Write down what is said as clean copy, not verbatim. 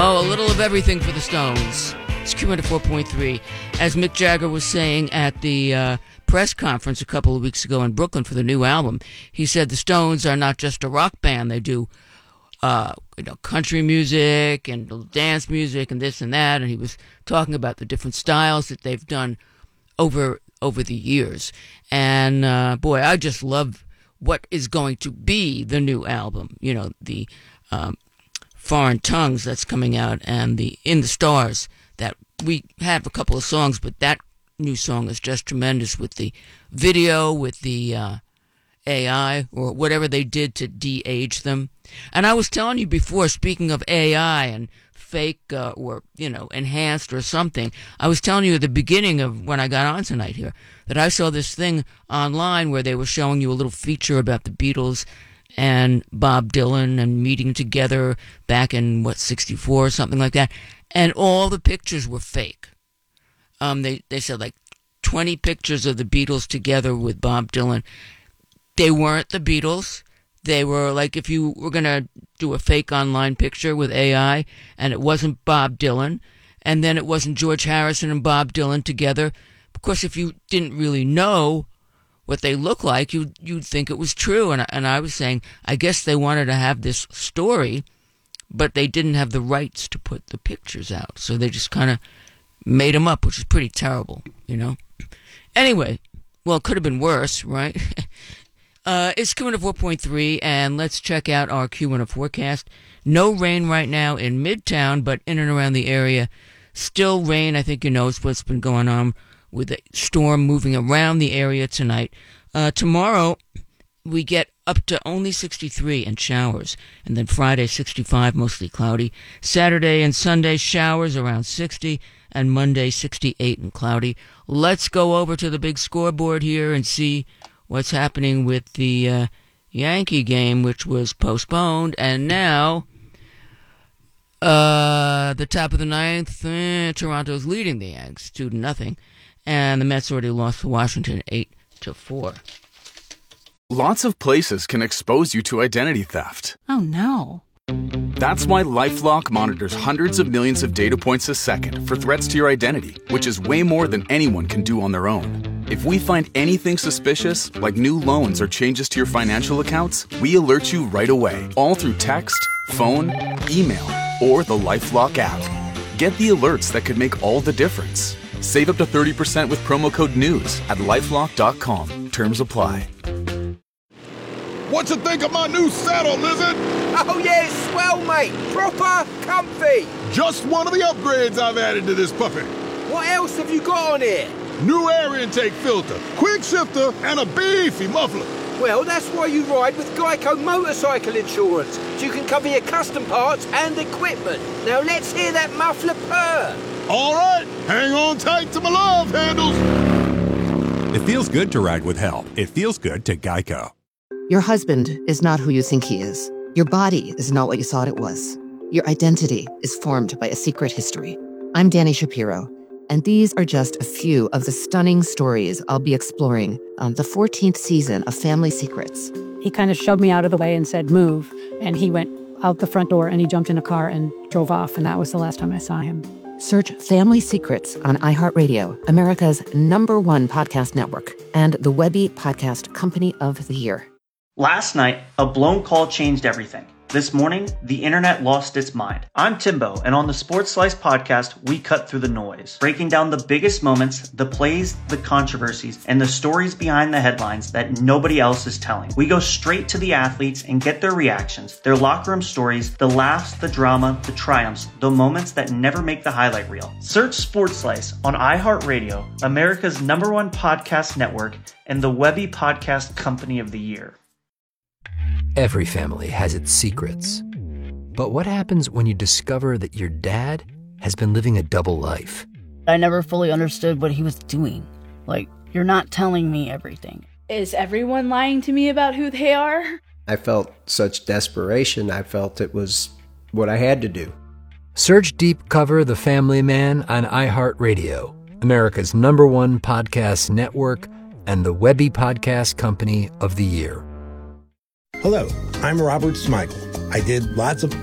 Oh, a little of everything for the Stones. It's Q104.3. As Mick Jagger was saying at the press conference a couple of weeks ago in Brooklyn for the new album, he said the Stones are not just a rock band. They do country music and dance music and this and that. And he was talking about the different styles that they've done over the years. And boy, I just love what is going to be the new album. You know, the Foreign Tongues that's coming out, and the In the Stars, that we have a couple of songs, but that new song is just tremendous with the video, with the AI, or whatever they did to de-age them. And I was telling you before, speaking of AI and fake or, enhanced or something, I was telling you at the beginning of when I got on tonight here that I saw this thing online where they were showing you a little feature about the Beatles and Bob Dylan and meeting together back in, 64 or something like that. And all the pictures were fake. They said like 20 pictures of the Beatles together with Bob Dylan. They weren't the Beatles. They were like, if you were going to do a fake online picture with AI and it wasn't Bob Dylan, and then it wasn't George Harrison and Bob Dylan together. Of course, if you didn't really know what they look like, you'd think it was true. And I was saying, I guess they wanted to have this story, but they didn't have the rights to put the pictures out. So they just kind of made them up, which is pretty terrible, Anyway, well, it could have been worse, right? It's Q104.3, and let's check out our Q104 forecast. No rain right now in Midtown, but in and around the area, still rain. I think you know what's been going on with the storm moving around the area tonight. Tomorrow, we get up to only 63 and showers, and then Friday 65, mostly cloudy. Saturday and Sunday, showers around 60, and Monday 68 and cloudy. Let's go over to the big scoreboard here and see what's happening with the Yankee game, which was postponed, and now the top of the ninth, Toronto's leading the Yanks 2-0, and the Mets already lost to Washington 8-4. Lots of places can expose you to identity theft. Oh, no. That's why LifeLock monitors hundreds of millions of data points a second for threats to your identity, which is way more than anyone can do on their own. If we find anything suspicious, like new loans or changes to your financial accounts, we alert you right away, all through text, phone, email, or the LifeLock app. Get the alerts that could make all the difference. Save up to 30% with promo code NEWS at LifeLock.com. Terms apply. What you think of my new saddle, Lizard? Oh yeah, it's swell, mate. Proper comfy. Just one of the upgrades I've added to this puppy. What else have you got on here? New air intake filter, quick shifter, and a beefy muffler. Well, that's why you ride with Geico Motorcycle Insurance, so you can cover your custom parts and equipment. Now let's hear that muffler purr. All right, hang on tight to my love handles. It feels good to ride with help. It feels good to Geico. Your husband is not who you think he is. Your body is not what you thought it was. Your identity is formed by a secret history. I'm Dani Shapiro, and these are just a few of the stunning stories I'll be exploring on the 14th season of Family Secrets. He kind of shoved me out of the way and said, move. And he went out the front door and he jumped in a car and drove off. And that was the last time I saw him. Search Family Secrets on iHeartRadio, America's #1 podcast network, and the Webby Podcast Company of the Year. Last night, a blown call changed everything. This morning, the internet lost its mind. I'm Timbo, and on the Sports Slice podcast, we cut through the noise, breaking down the biggest moments, the plays, the controversies, and the stories behind the headlines that nobody else is telling. We go straight to the athletes and get their reactions, their locker room stories, the laughs, the drama, the triumphs, the moments that never make the highlight reel. Search Sports Slice on iHeartRadio, America's #1 podcast network, and the Webby Podcast Company of the Year. Every family has its secrets. But what happens when you discover that your dad has been living a double life? I never fully understood what he was doing. Like, you're not telling me everything. Is everyone lying to me about who they are? I felt such desperation. I felt it was what I had to do. Search Deep Cover The Family Man on iHeartRadio, America's #1 podcast network, and the Webby Podcast Company of the Year. Hello, I'm Robert Smigel. I did lots of